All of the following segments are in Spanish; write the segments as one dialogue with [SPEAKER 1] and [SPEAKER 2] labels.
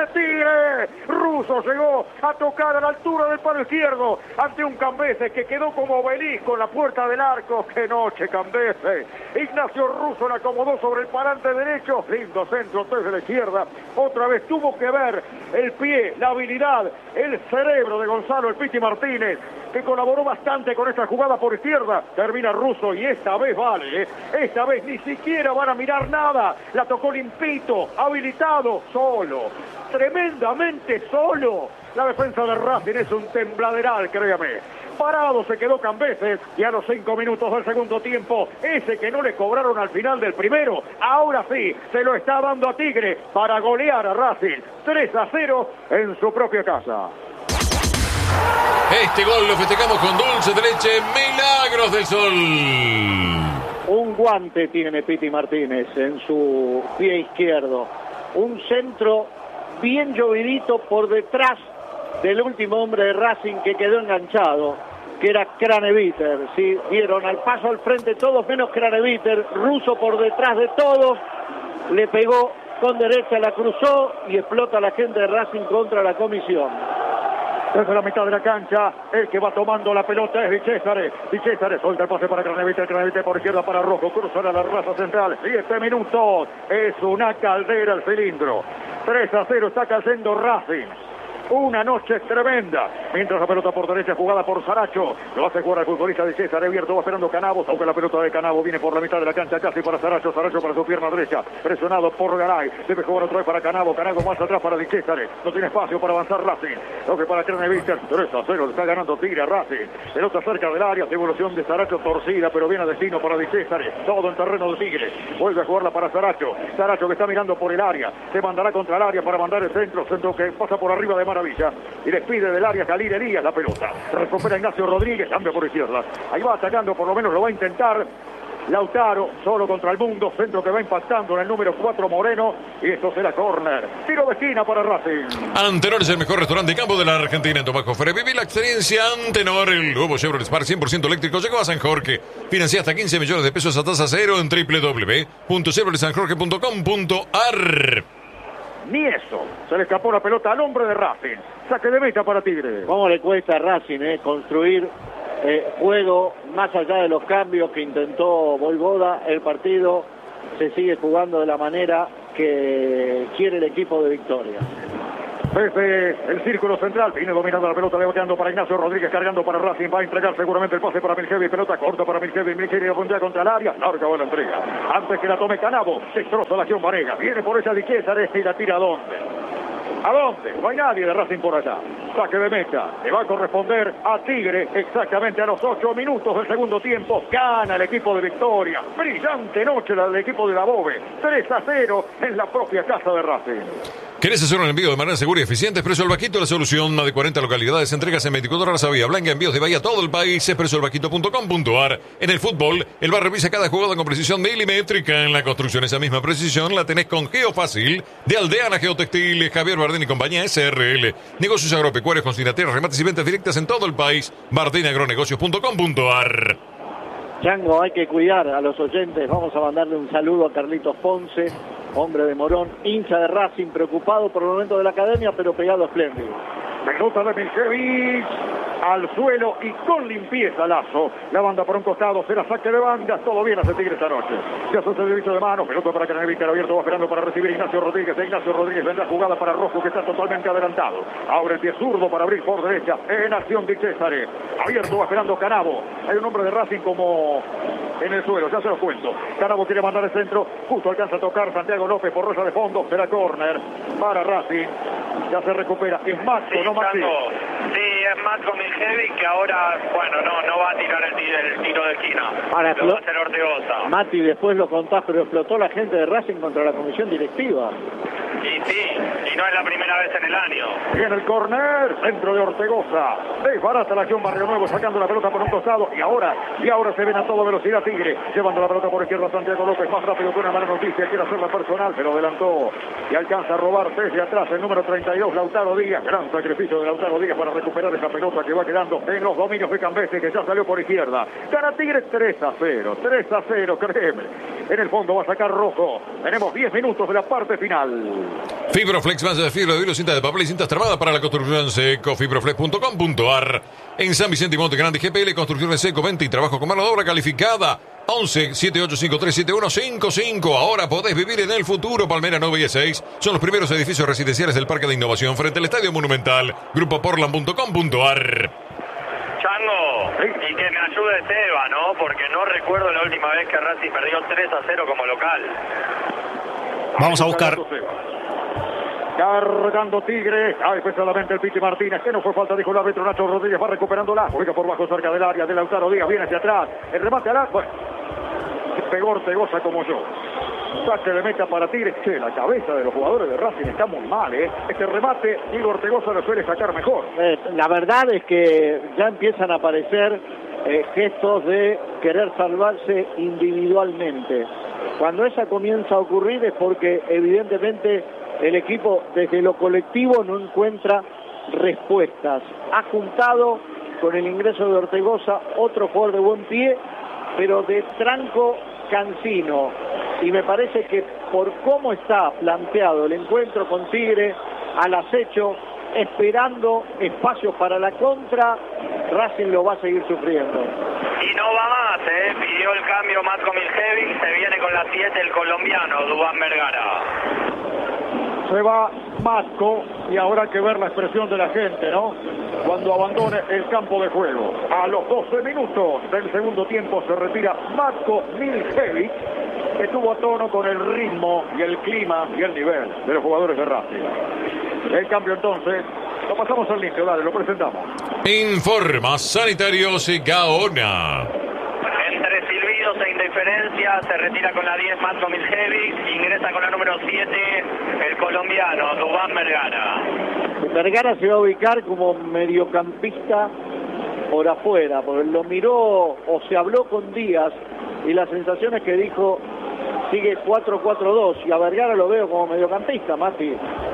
[SPEAKER 1] Tigre. Russo llegó a tocar a la altura del palo izquierdo ante un Cambeses que quedó como obelisco en la puerta del arco. ¡Qué noche, Cambeses! Ignacio Russo la acomodó sobre el parante derecho. Lindo centro desde la izquierda. Otra vez tuvo que ver el pie, la habilidad, el cerebro de Gonzalo El Piti Martínez, que colaboró bastante con esta jugada por izquierda. Termina Russo y esta vez vale, esta vez ni siquiera van a mirar nada. La tocó limpito, habilitado, solo, tremendamente solo. La defensa de Racing es un tembladeral, créame. Parado se quedó Cambeses y a los 5 minutos del segundo tiempo, ese que no le cobraron al final del primero, ahora sí, se lo está dando a Tigre para golear a Racing 3-0 en su propia casa.
[SPEAKER 2] Este gol lo festejamos con dulce de leche Milagros del Sol.
[SPEAKER 3] Un guante tiene Piti Martínez en su pie izquierdo. Un centro bien llovidito por detrás del último hombre de Racing que quedó enganchado, que era Craneviter. ¿Sí? Dieron al paso al frente todos menos Craneviter. Russo por detrás de todos, le pegó con derecha, la cruzó y explota la gente de Racing contra la comisión.
[SPEAKER 1] Desde la mitad de la cancha, el que va tomando la pelota es Di Césare. Di Césare suelta el pase para Craneviter. Craneviter por izquierda para Rojo. Cruzan a la raza central. 7 minutos. Es una caldera el cilindro. 3-0 está cayendo Racing. Una noche tremenda. Mientras la pelota por derecha jugada por Saracho. Lo hace jugar al futbolista de César. Abierto va esperando Canavos. Aunque la pelota de Canavos viene por la mitad de la cancha casi para Saracho. Saracho para su pierna derecha. Presionado por Garay. Debe jugar otra vez para Canavos. Canavos más atrás para Di César. No tiene espacio para avanzar Racing. Lo que para Craneviter. 3-0. Está ganando Tigre a Racing. Pelota cerca del área. Devolución de Saracho torcida. Pero viene a destino para Di César. Todo en terreno de Tigre. Vuelve a jugarla para Saracho. Saracho que está mirando por el área. Se mandará contra el área para mandar el centro. Centro que pasa por arriba de Maravilla y despide del área Jalil Elías la pelota. Recupera Ignacio Rodríguez, cambia por izquierda. Ahí va atacando, por lo menos lo va a intentar Lautaro, solo contra el mundo. Centro que va impactando en el número 4 Moreno. Y esto será córner. Tiro de esquina para Racing.
[SPEAKER 2] Antenor es el mejor restaurante de campo de la Argentina. En Tomás Jofre, viví la experiencia Antenor. El nuevo Chevrolet Spark 100% eléctrico llegó a San Jorge. Financia hasta 15 millones de pesos a tasa cero en www.chevroletsanjorge.com.ar.
[SPEAKER 1] Ni eso. Se le escapó la pelota al hombre de Racing. Saque de meta para Tigre.
[SPEAKER 3] ¿Cómo le cuesta a Racing construir juego más allá de los cambios que intentó Voivoda? El partido se sigue jugando de la manera que quiere el equipo de Victoria.
[SPEAKER 1] Desde el círculo central viene dominando la pelota, levantando para Ignacio Rodríguez, cargando para Racing, va a entregar seguramente el pase para Miljevi, pelota corta para Miljevi apuntea contra el área, larga va la entrega, antes que la tome Canavo, destroza la acción Varega, viene por esa Di César y la tira a dónde. ¿A dónde? No hay nadie de Racing por allá. Saque de meta. Le va a corresponder a Tigre exactamente a los 8 minutos del segundo tiempo. Gana el equipo de Victoria. Brillante noche la del equipo de la Bove. 3-0 en la propia casa de Racing.
[SPEAKER 2] ¿Querés hacer un envío de manera segura y eficiente? Expreso El Vaquito, la solución. Más de 40 localidades, entregas en 24 horas a Vía Blanca, envíos de Bahía a todo el país. expresoelvaquito.com.ar. En el fútbol, el bar revisa cada jugada con precisión milimétrica. En la construcción, esa misma precisión la tenés con Geofácil, de Aldeana Geotextiles, Javier Bardén y compañía SRL. Negocios agropecuarios, consignatarias, remates y ventas directas en todo el país. bardenagronegocios.com.ar.
[SPEAKER 3] Chango, hay que cuidar a los oyentes. Vamos a mandarle un saludo a Carlitos Ponce, hombre de Morón, hincha de Racing, preocupado por el momento de la academia, pero pegado a espléndido.
[SPEAKER 1] Pelota de Miljevic al suelo y con limpieza Lazo. La banda por un costado, será saque de banda. Todo bien hace Tigre esta noche. Se hace el servicio de mano. Pelota para Craneviter abierto, va esperando para recibir Ignacio Rodríguez. Ignacio Rodríguez vendrá jugada para Rojo, que está totalmente adelantado. Abre el pie zurdo para abrir por derecha. En acción Di César. Abierto, va esperando Canavo. Hay un hombre de Racing como en el suelo, ya se lo cuento. Canavo quiere mandar el centro. Justo alcanza a tocar Santiago López por rosa de fondo. Será córner para Racing. Ya se recupera. Es Matco, no Maxi.
[SPEAKER 4] Sí, es Matco Miljevi, que ahora, bueno, no va a tirar el tiro de esquina.
[SPEAKER 3] Ahora,
[SPEAKER 4] lo va a hacer Ortegoza.
[SPEAKER 3] Mati, después lo contás, pero explotó la gente de Racing contra la comisión directiva.
[SPEAKER 4] Y sí, y no es la primera vez en el año.
[SPEAKER 1] Viene el córner, centro de Ortegoza. Desbarata la acción Barrio Nuevo, sacando la pelota por un costado. Y ahora se ven a toda velocidad Tigre. Llevando la pelota por izquierda Santiago López, más rápido que una mala noticia. Quiere hacerla personal, pero adelantó. Y alcanza a robar desde atrás el número 32, Lautaro Díaz. Gran sacrificio de Lautaro Díaz para recuperar esa pelota que va quedando en los dominios de Cambeses, que ya salió por izquierda. Gana Tigre 3-0, créeme. En el fondo va a sacar Rojo. Tenemos 10 minutos de la parte final.
[SPEAKER 2] Fibroflex, malla de fibra de hilo, cinta de papel y cintas tramadas para la construcción seco. Fibroflex.com.ar. En San Vicente y Monte Grande, GPL, construcciones seco, venta y trabajo con mano de obra calificada. 11 7853 7155. Ahora podés vivir en el futuro. Palmera 9 y 6 son los primeros edificios residenciales del Parque de Innovación frente al Estadio Monumental. Grupoportland.com.ar.
[SPEAKER 4] Chango, y que me ayude Seba, ¿no? Porque no recuerdo la última vez que Racing perdió 3-0 como local.
[SPEAKER 5] Vamos a buscar.
[SPEAKER 1] Cargando Tigre. Ay, fue solamente el Piti Martínez. Que no fue falta, dijo el árbitro. Nacho Rodríguez va recuperándola. Juega por bajo cerca del área de Lautaro Díaz. Viene hacia atrás. El remate al arco. Bueno, pegó Ortegoza como yo. Saque de meta para Tigre. Che, la cabeza de los jugadores de Racing está muy mal, ¿eh? Este remate, Diego Ortegoza lo suele sacar mejor.
[SPEAKER 3] La verdad es que ya empiezan a aparecer gestos de querer salvarse individualmente. Cuando esa comienza a ocurrir es porque evidentemente el equipo desde lo colectivo no encuentra respuestas. Ha juntado con el ingreso de Ortegoza otro jugador de buen pie, pero de tranco cansino. Y me parece que por cómo está planteado el encuentro con Tigre, al acecho, esperando espacios para la contra, Racing lo va a seguir sufriendo.
[SPEAKER 4] Y no va más, pidió el cambio Matko Miljevic, se viene con la 7 el colombiano Duván Vergara.
[SPEAKER 1] Se va Matko y ahora hay que ver la expresión de la gente, ¿no? Cuando abandone el campo de juego. A los 12 minutos del segundo tiempo se retira Matko Miljevic, que estuvo a tono con el ritmo y el clima y el nivel de los jugadores de Racing. El cambio entonces, lo pasamos al limpio, dale, lo presentamos.
[SPEAKER 2] Informa Sanitarios y Gaona.
[SPEAKER 4] Entre silbidos e indiferencia se retira con la 10 Matko Miljevic, ingresa con la número 7 el colombiano Duván Vergara.
[SPEAKER 3] Vergara se va a ubicar como mediocampista por afuera, porque lo miró o se habló con Díaz y la sensación es que dijo sigue 4-4-2 y a Vergara lo veo como mediocampista, Mati.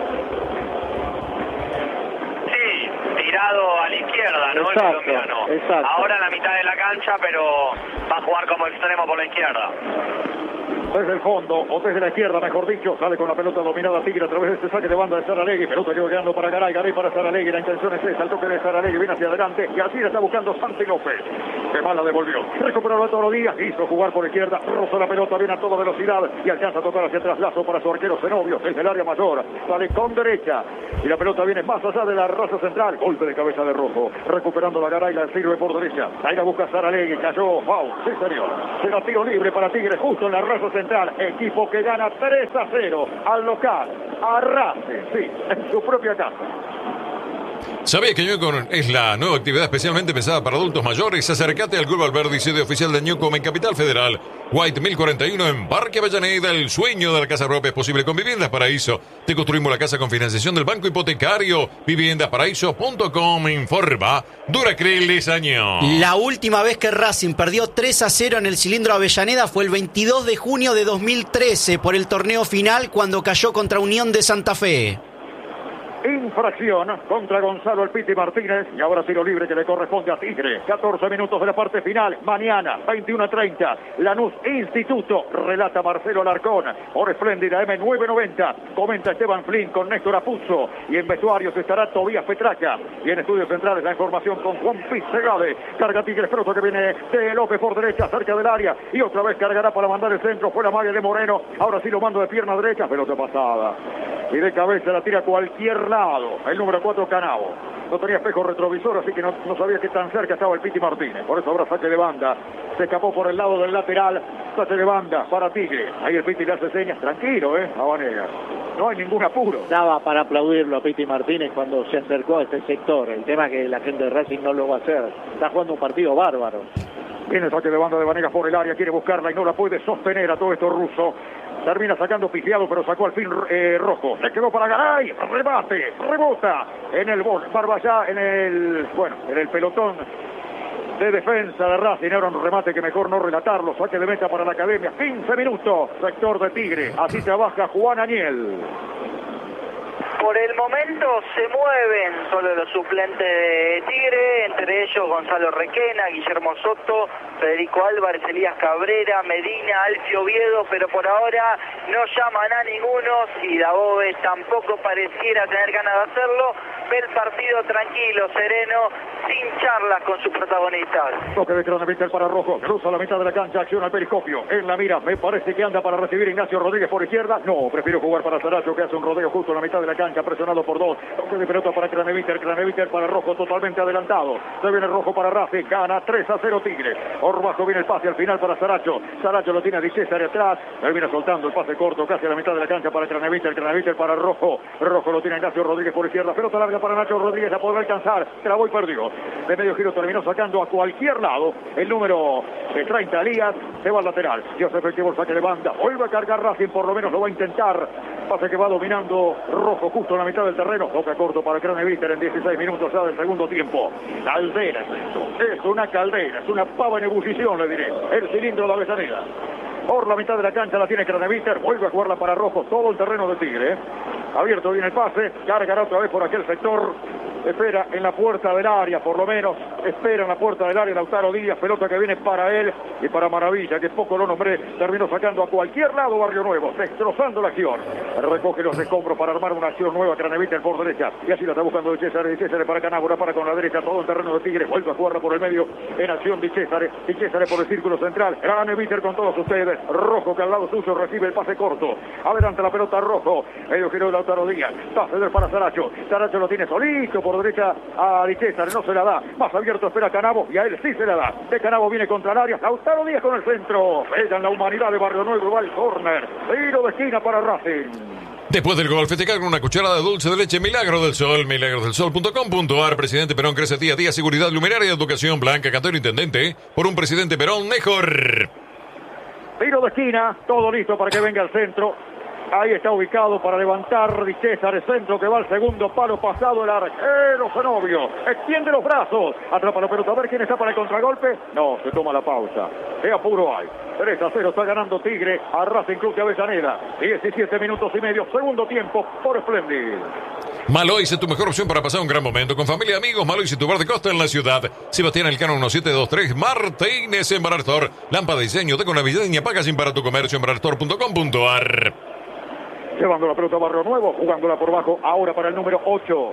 [SPEAKER 4] Tirado a la izquierda, ¿no?
[SPEAKER 3] Exacto,
[SPEAKER 4] el colombiano.
[SPEAKER 3] Exacto.
[SPEAKER 4] Ahora en la mitad de la cancha, pero va a jugar como extremo por la izquierda.
[SPEAKER 1] Desde el fondo, o desde la izquierda, mejor dicho, sale con la pelota dominada Tigre a través de este saque de banda de Saralegui. Pelota quedando para Garay, Garay para Saralegui. La intención es esa, el toque de Saralegui viene hacia adelante y así la está buscando Santi López. Que mal la devolvió. Recuperó a todos los días, hizo jugar por izquierda, rozó la pelota, viene a toda velocidad y alcanza a tocar hacia atrás. Lazo para su arquero Zenobio, desde el área mayor. Sale con derecha y la pelota viene más allá de la raza central. Golpe de cabeza de Rojo. Recuperando la Garay, la sirve por derecha. Ahí la busca Saralegui, cayó. Foul, sí señor. Será tiro libre para Tigre justo en la raza central. Equipo que gana 3-0 al local, a Racing, sí, en su propia casa.
[SPEAKER 2] ¿Sabías que Newcom es la nueva actividad especialmente pensada para adultos mayores? Acércate al Club Alberdi, sede oficial de Newcom en Capital Federal. White 1041 en Parque Avellaneda. El sueño de la casa propia es posible con Viviendas Paraíso. Te construimos la casa con financiación del Banco Hipotecario. Viviendasparaíso.com informa Duracrel Lesaño.
[SPEAKER 5] La última vez que Racing perdió 3-0 en el cilindro Avellaneda fue el 22 de junio de 2013 por el torneo final cuando cayó contra Unión de Santa Fe.
[SPEAKER 1] Infracción contra Gonzalo El Piti Martínez y ahora tiro libre que le corresponde a Tigre. 14 minutos de la parte final. Mañana, 21:30. Lanús Instituto. Relata Marcelo Alarcón. Por Espléndida M990. Comenta Esteban Flynn con Néstor Apuzzo. Y en vestuarios estará Tobías Petraca. Y en estudios centrales la información con Juan Pizzegade. Carga Tigre Froto que viene de López por derecha, cerca del área. Y otra vez cargará para mandar el centro. Fue la magia de Moreno. Ahora sí lo mando de pierna derecha. Pelota pasada. Y de cabeza la tira cualquier lado. El número 4 Canavo. No tenía espejo retrovisor, así que no sabía qué tan cerca estaba el Piti Martínez. Por eso ahora saque de banda. Se escapó por el lado del lateral. Saque de banda para Tigre. Ahí el Piti le hace señas. Tranquilo, Habanera. No hay ningún apuro.
[SPEAKER 3] Daba para aplaudirlo a Piti Martínez cuando se acercó a este sector. El tema es que la gente de Racing no lo va a hacer. Está jugando un partido bárbaro.
[SPEAKER 1] Viene el saque de banda de Vanegas por el área. Quiere buscarla y no la puede sostener a todo esto ruso. Termina sacando pifiado, pero sacó al fin Rojo. Le quedó para Garay. Rebate. Rebota. En el Barballá, en el pelotón de defensa de Racing. Era un remate que mejor no relatarlo. Saque de meta para la academia. 15 minutos. Sector de Tigre. Así trabaja Juan Aniel.
[SPEAKER 4] Por el momento se mueven solo los suplentes de Tigre, entre ellos Gonzalo Requena, Guillermo Soto, Federico Álvarez, Elías Cabrera, Medina, Alfio Oviedo, pero por ahora no llaman a ninguno y Dabove tampoco pareciera tener ganas de hacerlo. Ve el partido tranquilo, sereno, sin charlas con sus protagonistas.
[SPEAKER 1] Toque de Craneviter para Rojo, cruza la mitad de la cancha, acciona el periscopio, en la mira, me parece que anda para recibir Ignacio Rodríguez por izquierda, no, prefiero jugar para Saracho que hace un rodeo justo en la mitad de la cancha, presionado por dos, toque de pelota para Craneviter, Craneviter para Rojo, totalmente adelantado, se viene Rojo para Racing, gana 3-0 Tigre, por bajo viene el pase al final para Saracho, Saracho lo tiene a Di César atrás, él viene soltando el pase corto casi a la mitad de la cancha para Craneviter, Craneviter para Rojo, Rojo lo tiene Ignacio Rodríguez por izquierda, pelota larga para Nacho Rodríguez, a poder alcanzar, trabó y perdió, de medio giro terminó sacando a cualquier lado, el número de 30 Elías, se va al lateral, ya se efectivo el saque de banda, vuelve a cargar Racing, por lo menos lo va a intentar, pase que va dominando Rojo justo en la mitad del terreno, toca corto para Craneviter en 16 minutos ya del segundo tiempo, caldera es una caldera, es una pava en ebullición le diré, el cilindro de Avellaneda. Por la mitad de la cancha la tiene Craneviter, vuelve a jugarla para Rojo, todo el terreno de Tigre. Abierto viene el pase, cargará otra vez por aquel sector, espera en la puerta del área, por lo menos, espera en la puerta del área Lautaro Díaz, pelota que viene para él y para Maravilla, que poco lo nombré, terminó sacando a cualquier lado Barrio Nuevo, destrozando la acción. Recoge los escombros para armar una acción nueva, Craneviter por derecha, y así la está buscando Di César para Canagura, para con la derecha, todo el terreno de Tigre, vuelve a jugarla por el medio, en acción Di César por el círculo central, Craneviter con todos ustedes, Rojo que al lado suyo recibe el pase corto, adelante la pelota Rojo, medio giro de Lautaro Díaz, va a ceder para Saracho, Saracho lo tiene solito por derecha a Di César, no se la da, más abierto espera Canavo y a él sí se la da, de Canavo viene contra el área, Lautaro Díaz con el centro, pega en la humanidad de Barrio Nuevo, va al córner, tiro de esquina para Racing.
[SPEAKER 2] Después del gol, festejar con una cucharada de dulce de leche Milagro del Sol, milagrosdelsol.com.ar. Presidente Perón crece día a día, seguridad, luminaria y educación. Blanca Cantero intendente, por un presidente Perón mejor.
[SPEAKER 1] Tiro de esquina, todo listo para que venga al centro. Ahí está ubicado para levantar Di César, el centro que va al segundo palo, pasado el arquero Zenobio, extiende los brazos, atrapa la pelota, a ver quién está para el contragolpe, no, se toma la pausa, qué apuro hay, 3-0 está ganando Tigre a Racing Club de Avellaneda, 17 minutos y medio, segundo tiempo por Splendid.
[SPEAKER 2] Malois es tu mejor opción para pasar un gran momento con familia y amigos. Malois y tu bar de costa en la ciudad. Sebastián Elcano 1723 Martínez en Barastor. Lámpara de diseño, teco navideña, paga sin para tu comercio en barastor.com.ar.
[SPEAKER 1] Llevando la pelota a Barrio Nuevo, jugándola por bajo, ahora para el número 8,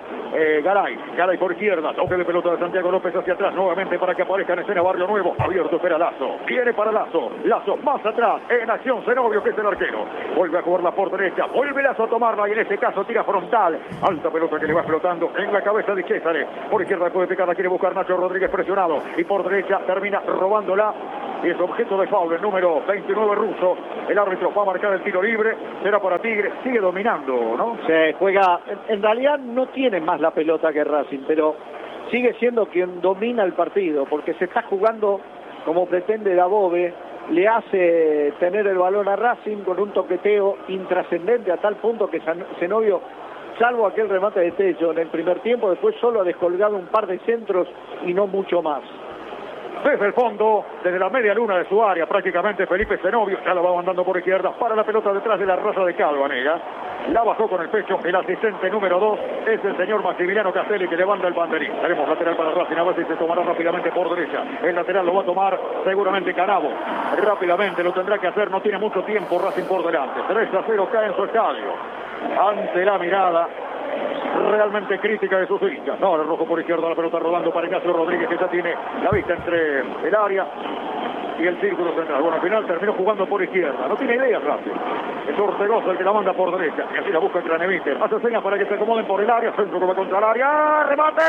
[SPEAKER 1] Garay por izquierda, toque de pelota de Santiago López hacia atrás, nuevamente para que aparezca en escena Barrio Nuevo, abierto espera Lazo, viene para Lazo más atrás, en acción Zenobio que es el arquero, vuelve a jugarla por derecha, vuelve Lazo a tomarla y en este caso tira frontal, alta pelota que le va explotando en la cabeza de César, por izquierda puede pegar, la quiere buscar Nacho Rodríguez presionado y por derecha termina robándola. Y es objeto de foul el número 29 ruso. El árbitro va a marcar el tiro libre. Será para Tigre. Sigue dominando, ¿no?
[SPEAKER 3] Se juega. En realidad no tiene más la pelota que Racing, pero sigue siendo quien domina el partido, porque se está jugando como pretende Dabove. Le hace tener el balón a Racing con un toqueteo intrascendente a tal punto que Zenobio, salvo aquel remate de techo en el primer tiempo, después solo ha descolgado un par de centros y no mucho más.
[SPEAKER 1] Desde el fondo, desde la media luna de su área, prácticamente Felipe Zenobio, ya la va mandando por izquierda, para la pelota detrás de la raza de Calvanega, la bajó con el pecho, el asistente número 2 es el señor Maximiliano Castelli que levanta el banderín. Tenemos lateral para Racing, a ver si se tomará rápidamente por derecha, el lateral lo va a tomar seguramente Canavo, rápidamente lo tendrá que hacer, no tiene mucho tiempo Racing por delante, 3-0 cae en su estadio, ante la mirada realmente crítica de sus hinchas. No, el Rojo por izquierda, la pelota rodando para Ignacio Rodríguez que ya tiene la vista entre el área y el círculo central. Bueno, al final terminó jugando por izquierda, no tiene idea Racing. Es Ortegoza el que la manda por derecha y así la busca Craneviter. Hace señas para que se acomoden por el área, centro que va contra el área, remate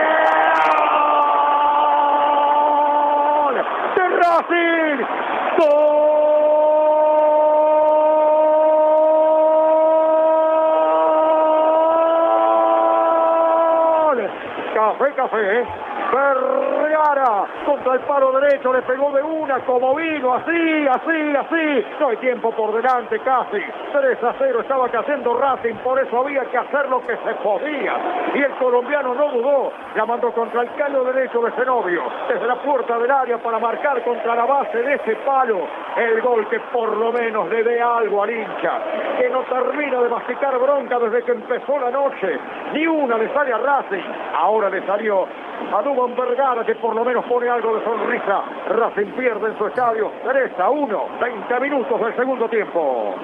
[SPEAKER 1] ¡gol! ¡De Racing! ¡Gol! Café, Vergara, contra el palo derecho, le pegó de una, como vino, así. No hay tiempo por delante casi. 3-0 estaba cayendo Racing, por eso había que hacer lo que se podía. Y el colombiano no dudó, la mandó contra el calo derecho de Zenobio, desde la puerta del área para marcar contra la base de ese palo. El gol que por lo menos le dé algo al hincha, que no termina de masticar bronca desde que empezó la noche. Ni una le sale a Racing. Ahora le salió a Duván Vergara, que por lo menos pone algo de sonrisa. Racing pierde en su estadio 3-1, 20 minutos del segundo tiempo.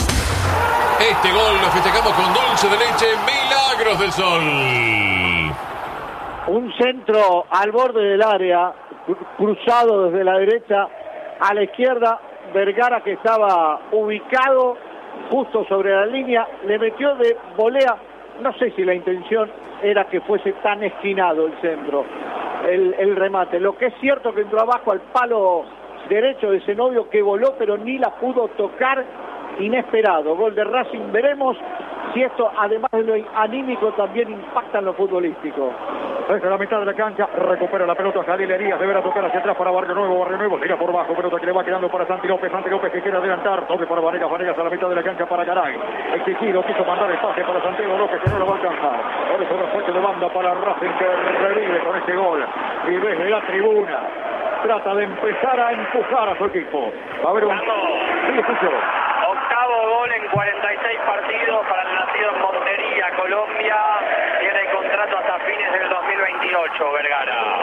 [SPEAKER 2] Este gol lo festejamos con dulce de leche, Milagros del Sol.
[SPEAKER 3] Un centro al borde del área, cruzado desde la derecha a la izquierda. Vergara, que estaba ubicado justo sobre la línea, le metió de volea. No sé si la intención era que fuese tan esquinado el centro, el remate. Lo que es cierto que entró abajo al palo derecho de Zenobio, que voló pero ni la pudo tocar. Inesperado, gol de Racing. Veremos si esto, además de lo anímico, también impacta en lo futbolístico.
[SPEAKER 1] Desde la mitad de la cancha, recupera la pelota Jalil Elías, deberá tocar hacia atrás para Barrio Nuevo, tira por bajo, pelota que le va quedando para Santi López que quiere adelantar, toque para Vanegas a la mitad de la cancha para Garay. Exigido, quiso mandar el pase para Santiago López, que no lo va a alcanzar. Por eso refuerzo de banda para Racing, que revive con este gol. Y desde la tribuna trata de empezar a empujar a su equipo. Va a haber un... Sí, escucho.
[SPEAKER 4] Octavo gol en 46 partidos para el nacido en Montería, Colombia. Tiene contrato hasta fines del 2028, Vergara.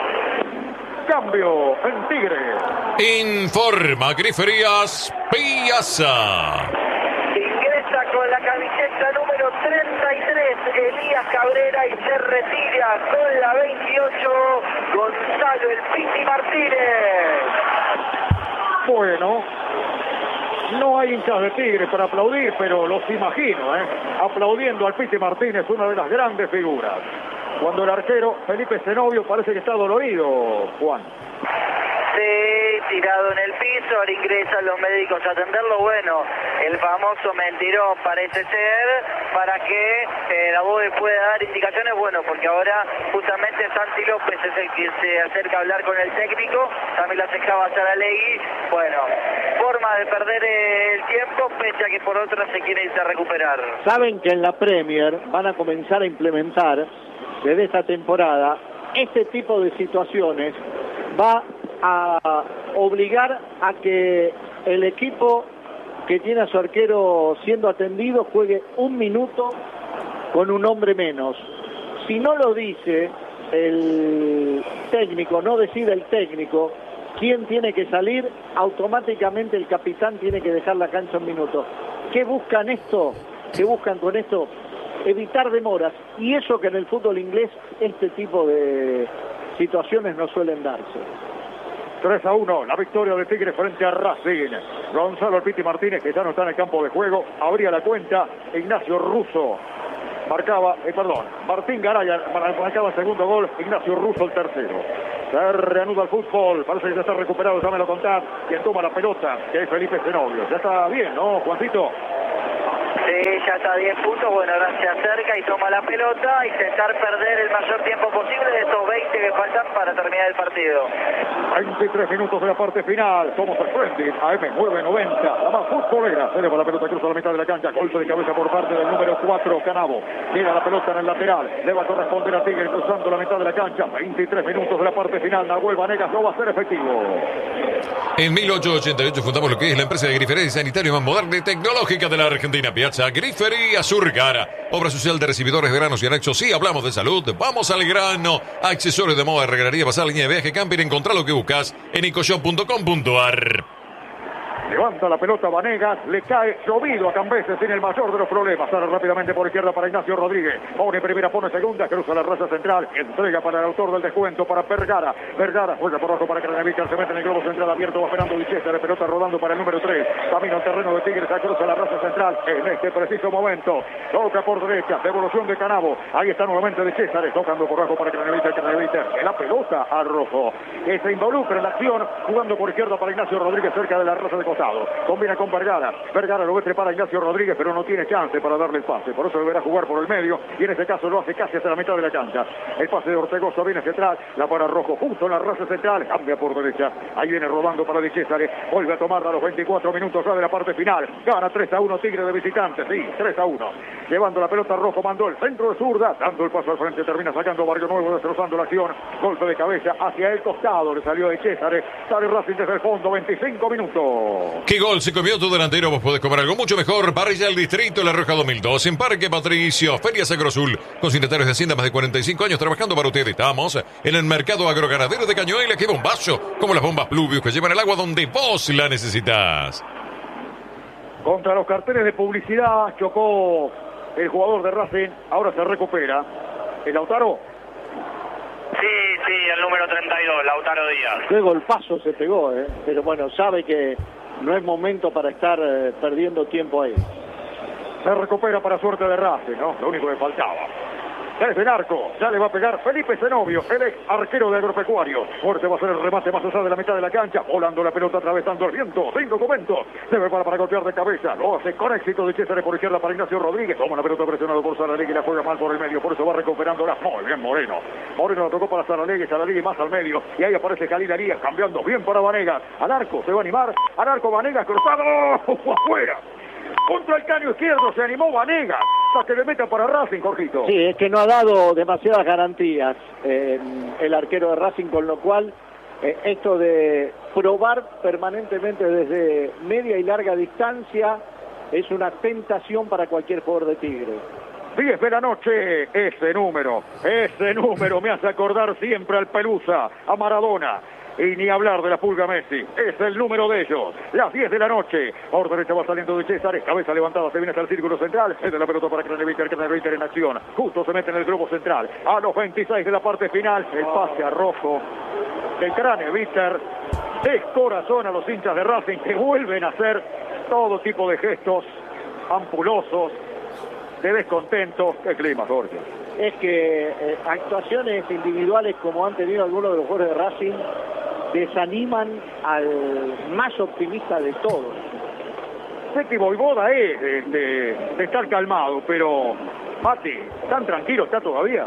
[SPEAKER 1] Cambio en Tigre.
[SPEAKER 2] Informa Griferías Piazza.
[SPEAKER 4] Ingresa con la camiseta número 33, Elías Cabrera, y se retira con la 28, Gonzalo El Piti Martínez.
[SPEAKER 1] Bueno, no hay hinchas de Tigre para aplaudir, pero los imagino, aplaudiendo al Piti Martínez, una de las grandes figuras. Cuando el arquero Felipe Zenobio parece que está dolorido, Juan.
[SPEAKER 4] Sí, tirado en el piso, ahora ingresan los médicos a atenderlo. Bueno, el famoso mentirón parece ser, para que la BOE pueda dar indicaciones. Bueno, porque ahora justamente Santi López es el que se acerca a hablar con el técnico, también la acercaba a Saralegui. Bueno, forma de perder el tiempo, pese a que por otra se quiere irse a recuperar.
[SPEAKER 3] Saben que en la Premier van a comenzar a implementar desde esta temporada este tipo de situaciones. Va a obligar a que el equipo que tiene a su arquero siendo atendido juegue un minuto con un hombre menos. Si no lo dice el técnico, no decide el técnico quién tiene que salir, automáticamente el capitán tiene que dejar la cancha un minuto. ¿Qué buscan esto? ¿Qué buscan con esto? Evitar demoras, y eso que en el fútbol inglés este tipo de situaciones no suelen darse.
[SPEAKER 1] 3-1, la victoria de Tigre frente a Racing. Gonzalo El Piti Martínez, que ya no está en el campo de juego, abría la cuenta. Ignacio Russo marcaba, Martín Garay marcaba el segundo gol, Ignacio Russo el tercero. Se reanuda el fútbol, parece que ya está recuperado, ya me lo contás. Quien toma la pelota, que es Felipe Zenobio. Ya está bien, ¿no, Juancito?
[SPEAKER 4] Sí, ya está a 10 puntos. Bueno, ahora se acerca y toma la pelota, intentar perder el mayor tiempo posible de estos 20 que faltan para terminar el partido.
[SPEAKER 1] 23 minutos de la parte final. Somos el Friendly, AM990, la más futbolera. Se eleva la pelota, cruza la mitad de la cancha, golpe de cabeza por parte del número 4, Canavo. Llega la pelota en el lateral, le va a corresponder a Tigre cruzando la mitad de la cancha. 23 minutos de la parte final. Nahuel Vanegas no va a ser efectivo.
[SPEAKER 2] En 1888 fundamos lo que es la empresa de grifería y sanitario más moderna y tecnológica de la Argentina, Piazza Grifería Surgara. Obra social de recibidores de granos y anexos. Sí, hablamos de salud, vamos al grano. Accesorios de moda, regarería, pasar línea de viaje, camping. Encontrá lo que buscas en ecoshop.com.ar.
[SPEAKER 1] Levanta la pelota Vanegas, le cae llovido a Cambeses, tiene el mayor de los problemas. Sale rápidamente por izquierda para Ignacio Rodríguez. Pone primera, pone segunda, cruza la raza central. Entrega para el autor del descuento, para Vergara. Vergara juega por abajo para Craneviter, se mete en el globo central abierto, va esperando Vichester, la pelota rodando para el número 3. Camino al terreno de Tigres, cruza la raza central. En este preciso momento, toca por derecha, devolución de Canavo. Ahí está nuevamente de César, tocando por abajo para Craneviter. La pelota al rojo, que se involucra en la acción, jugando por izquierda para Ignacio Rodríguez, cerca de la raza de Costa. costado. Combina con Vergara. Vergara lo ve para Ignacio Rodríguez, pero no tiene chance para darle el pase. Por eso deberá jugar por el medio. Y en este caso lo hace casi hasta la mitad de la cancha. El pase de Ortegoza viene hacia atrás. La para Rojo justo en la raza central. Cambia por derecha. Ahí viene rodando para Di César. Vuelve a tomarla a los 24 minutos ya de la parte final. Gana 3-1 Tigre de visitante. Sí, 3-1. Llevando la pelota Rojo. Mandó el centro de zurda. Dando el paso al frente. Termina sacando Barrio Nuevo. Destrozando la acción. Golpe de cabeza hacia el costado. Le salió Di César. Sale Racing desde el fondo. 25 minutos.
[SPEAKER 2] ¿Qué gol se comió tu delantero? Vos podés comer algo mucho mejor. Parrilla del Distrito La Rioja 2002. En Parque Patricio. Feria Agrosul. Con signatarios de Hacienda más de 45 años trabajando para ustedes. Estamos en el mercado agroganadero de Cañuelas. ¡Qué bombazo! Como las bombas Pluvius que llevan el agua donde vos la necesitas.
[SPEAKER 1] Contra los carteles de publicidad chocó el jugador de Racing. Ahora se recupera. ¿El Lautaro?
[SPEAKER 4] Sí, el número 32, Lautaro Díaz.
[SPEAKER 3] Qué golpazo se pegó, pero bueno, sabe que no es momento para estar perdiendo tiempo ahí.
[SPEAKER 1] Se recupera para suerte de Racing, ¿no? Lo único que faltaba. Desde el arco, ya le va a pegar Felipe Zenobio, el ex arquero de Agropecuario. Fuerte va a ser el remate más allá de la mitad de la cancha, volando la pelota, atravesando el viento, sin documento. Se prepara para golpear de cabeza, lo hace con éxito de César por izquierda para Ignacio Rodríguez. Toma la pelota presionado por Saralegui y la juega mal por el medio, por eso va recuperándola. Muy bien Moreno. Moreno la tocó para Saralegui más al medio. Y ahí aparece Khalil Arias, cambiando bien para Vanegas. Al arco, se va a animar. Al arco Vanegas, cruzado, afuera. Contra el caño izquierdo se animó Vanegas. Hasta que le meta para Racing, Jorgito.
[SPEAKER 3] Sí, es que no ha dado demasiadas garantías el arquero de Racing, con lo cual esto de probar permanentemente desde media y larga distancia es una tentación para cualquier jugador de Tigre.
[SPEAKER 1] 10 de la noche, ese número me hace acordar siempre al Pelusa, a Maradona. Y ni hablar de la Pulga Messi, es el número de ellos. Las 10 de la noche, por derecha va saliendo de César, cabeza levantada, se viene hasta el círculo central, es de la pelota para Craneviter en acción, justo se mete en el globo central, a los 26 de la parte final, el pase a Rojo de Craneviter, descorazón a los hinchas de Racing que vuelven a hacer todo tipo de gestos ampulosos, de descontento. Qué clima, Jorge.
[SPEAKER 3] Es que actuaciones individuales como han tenido algunos de los jugadores de Racing desaniman al más optimista de todos.
[SPEAKER 1] Sé que Voivoda es de estar calmado, pero Mati, ¿tan tranquilo está todavía?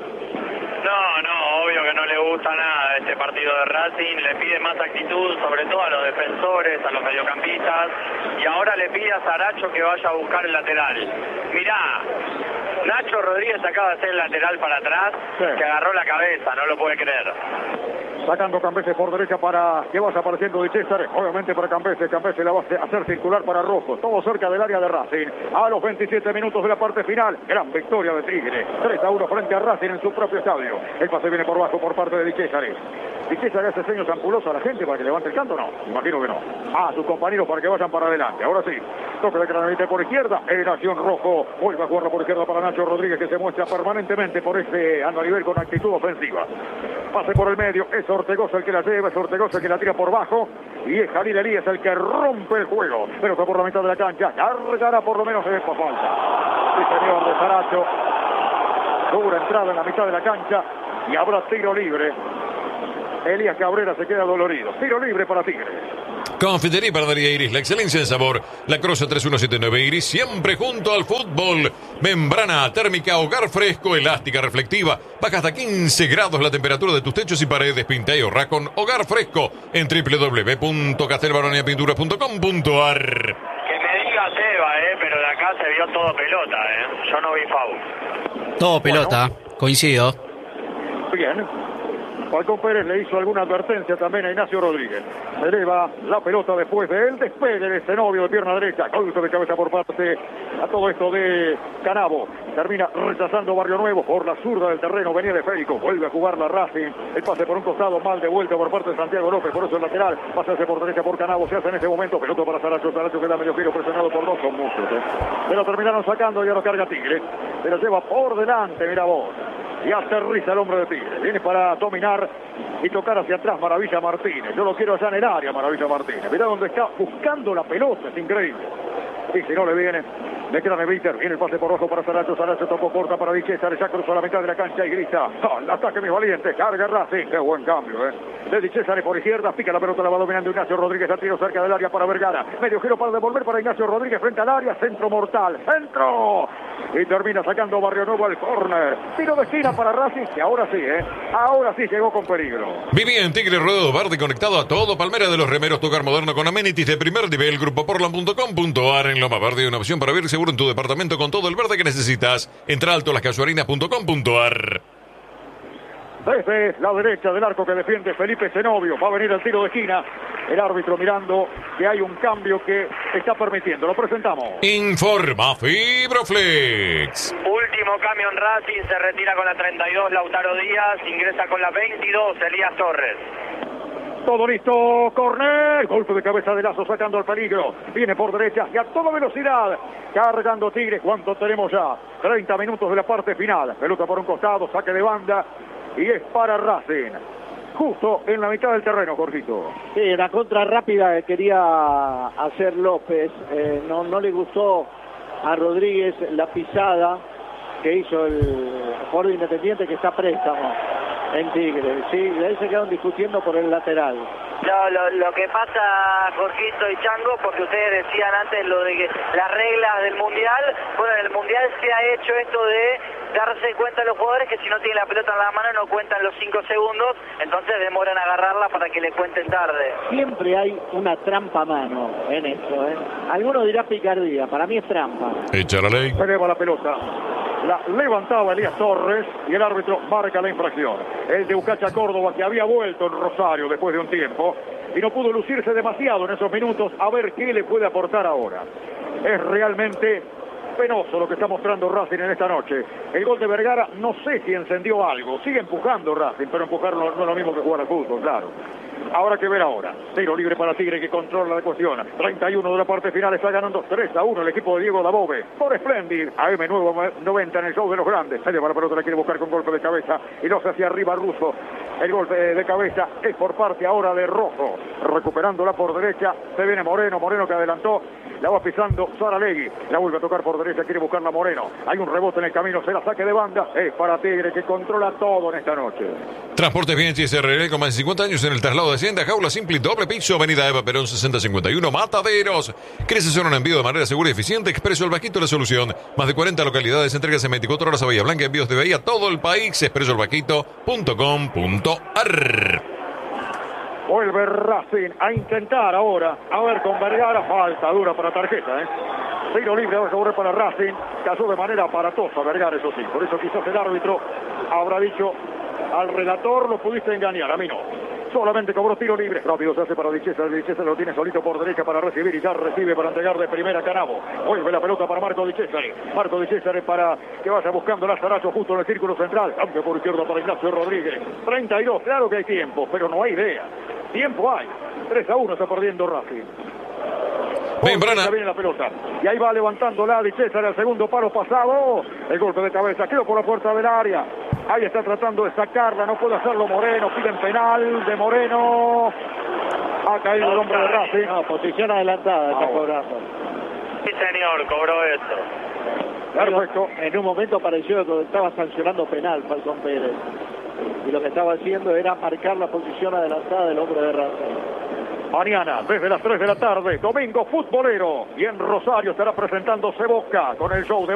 [SPEAKER 4] No, obvio que no le gusta nada este partido de Racing, le pide más actitud, sobre todo a los defensores, a los mediocampistas, y ahora le pide a Saracho que vaya a buscar el lateral. Mirá, Nacho Rodríguez acaba de hacer el lateral para atrás, sí, que agarró la cabeza, no lo puede creer.
[SPEAKER 1] Sacando Cambeses por derecha para que vaya apareciendo de César, obviamente para Cambeses la va a hacer circular para Rojo, todo cerca del área de Racing, a los 27 minutos de la parte final, gran victoria de Tigre, 3-1 frente a Racing en su propio estadio, el pase viene por bajo por parte de Di César. Di César hace seños ampulosos a la gente para que levante el canto, no, imagino que no, a sus compañeros para que vayan para adelante, ahora sí, toque de Craneviter por izquierda, en acción Rojo, vuelve a jugarla por izquierda para Nacho Rodríguez que se muestra permanentemente por este nivel con actitud ofensiva, pase por el medio, es Ortegoza el que la lleva, es Ortegoza el que la tira por bajo y es Khalil Arias el que rompe el juego, pero está por la mitad de la cancha, cargará por lo menos en esta falta. Sí señor, de Saracho, dura entrada en la mitad de la cancha y habrá tiro libre. Elías Cabrera se queda dolorido, tiro libre para Tigre.
[SPEAKER 2] Confitería y Panadería Iris, la excelencia en sabor. La Croce 3179 Iris, siempre junto al fútbol. Membrana térmica, hogar fresco, elástica, reflectiva. Baja hasta 15 grados la temperatura de tus techos y paredes. Pinta y ahorra con hogar fresco en www.castelbaroneapinturas.com.ar.
[SPEAKER 4] Que me diga Seba, pero de acá se vio todo pelota, yo no vi foul.
[SPEAKER 5] Todo pelota, coincido.
[SPEAKER 1] Bien. Falcón Pérez le hizo alguna advertencia también a Ignacio Rodríguez. Se eleva la pelota después del despegue de Zenobio de pierna derecha. Golpe de cabeza por parte a todo esto de Canavo. Termina rechazando Barrio Nuevo por la zurda del terreno. Venía de Férico. Vuelve a jugar la Racing. El pase por un costado mal de vuelta por parte de Santiago López. Por eso el lateral. Pasarse por derecha por Canavo. Se hace en este momento. Pelota para Saracho. Saracho queda medio giro presionado por dos. Son muchos. Se lo terminaron sacando y ahora carga Tigre. Se lo lleva por delante. Mira vos. Y aterriza el hombre de Tigre. Viene para dominar y tocar hacia atrás Maravilla Martínez. Yo lo quiero allá en el área, Maravilla Martínez. Mirá dónde está buscando la pelota, es increíble. Y si no le viene, le queda Neviter. Viene el pase por rojo para Saracho. Saracho tocó corta para Di Cesare. Ya cruzó la mitad de la cancha y grita: ¡al ataque, mis valientes! Carga Racing. ¡Qué buen cambio, de Di Cesare por izquierda, pica la pelota, la va dominando Ignacio Rodríguez, al tiro cerca del área para Vergara, medio giro para devolver para Ignacio Rodríguez frente al área, centro mortal, centro, y termina sacando Barrio Nuevo al córner, tiro de esquina para Racing, que ahora sí llegó con peligro.
[SPEAKER 2] Vivía en Tigre Ruedo Verde, conectado a todo Palmera de los Remeros, tu hogar moderno con amenities de primer nivel, grupoportland.com.ar. En Loma Verde, una opción para vivir seguro en tu departamento con todo el verde que necesitas. Entra altolascasuarinas.com.ar.
[SPEAKER 1] Desde la derecha del arco que defiende Felipe Zenobio, va a venir el tiro de esquina. El árbitro mirando que hay un cambio que está permitiendo. Lo presentamos.
[SPEAKER 2] Informa Fibroflex.
[SPEAKER 4] Último cambio en Racing, se retira con la 32 Lautaro Díaz, ingresa con la 22 Elías Torres.
[SPEAKER 1] Todo listo, corner, golpe de cabeza de Lazo sacando al peligro, viene por derecha y a toda velocidad, cargando Tigres. ¿Cuánto tenemos ya? 30 minutos de la parte final, pelota por un costado, saque de banda y es para Racing, justo en la mitad del terreno, Jorgito.
[SPEAKER 3] Sí, la contra rápida que quería hacer López, no le gustó a Rodríguez la pisada que hizo el jugador de Independiente, que está a préstamo en Tigre, sí, de ahí se quedaron discutiendo por el lateral.
[SPEAKER 4] No, lo que pasa, Jorgito y Chango, porque ustedes decían antes lo de que las reglas del Mundial, bueno, en el Mundial se ha hecho esto de darse cuenta a los jugadores que si no tienen la pelota en la mano no cuentan los 5 segundos, entonces demoran a agarrarla para que le cuenten tarde.
[SPEAKER 3] Siempre hay una trampa a mano en esto, Alguno dirá picardía, para mí es trampa.
[SPEAKER 2] Echa la ley.
[SPEAKER 1] Se eleva la pelota, la levantaba Elías Torres y el árbitro marca la infracción. El de Ucacha Córdoba, que había vuelto en Rosario después de un tiempo y no pudo lucirse demasiado en esos minutos, a ver qué le puede aportar ahora. Es realmente penoso lo que está mostrando Racing en esta noche. El gol de Vergara, no sé si encendió algo, sigue empujando Racing, pero empujar no es lo mismo que jugar al fútbol, claro. Habrá que ver ahora. Tiro libre para Tigre, que controla la cuestión. 31 de la parte final, está ganando 3-1 el equipo de Diego Dabove. Por Splendid, AM nuevo 90 en el show de los grandes. Se lleva la pelota, la quiere buscar con golpe de cabeza y no se hacia arriba Russo. El golpe de cabeza es por parte ahora de Rojo. Recuperándola por derecha, se viene Moreno que adelantó. La va pisando Saralegui, la vuelve a tocar por derecha, quiere buscarla Moreno. Hay un rebote en el camino, será saque de banda. Es para Tigre, que controla todo en esta noche.
[SPEAKER 2] Transportes Bien SRL, con más de 50 años en el traslado de Hacienda, jaula simple, doble piso, avenida Eva Perón 6051, Mataderos. ¿Quieres hacer un envío de manera segura y eficiente? Expreso El Vaquito, la solución. Más de 40 localidades, entregas en 24 horas a Bahía Blanca, envíos de Bahía a todo el país. expresoelvaquito.com.ar.
[SPEAKER 1] Vuelve Racing a intentar ahora, a ver con Vergara, falta dura para tarjeta, Tiro libre va a correr para Racing, cayó de manera aparatosa Vergara, eso sí, por eso quizás el árbitro habrá dicho al relator: lo pudiste engañar, a mí no. Solamente cobró tiro libre, rápido se hace para Di Cesare lo tiene solito por derecha para recibir y ya recibe para entregar de primera a Canavo. Vuelve la pelota para Marco Di Cesare para que vaya buscando Lazaracho justo en el círculo central. Cambio por izquierda para Ignacio Rodríguez. 32, claro que hay tiempo, pero no hay idea. Tiempo hay. 3-1 está perdiendo Racing. Viene la pelota y ahí va levantándola Di Cesare al segundo palo pasado. El golpe de cabeza quedó por la puerta del área. Ahí está tratando de sacarla, no puede hacerlo Moreno. Piden penal de Moreno. Ha caído el hombre de Racing.
[SPEAKER 3] No, posición adelantada está cobrando.
[SPEAKER 4] Sí, señor, cobró eso.
[SPEAKER 1] Perfecto.
[SPEAKER 3] En un momento pareció que estaba sancionando penal Falcón Pérez. Y lo que estaba haciendo era marcar la posición adelantada del hombre de Racing.
[SPEAKER 1] Mañana, desde las 3 de la tarde, domingo futbolero. Y en Rosario estará presentándose Boca con el show de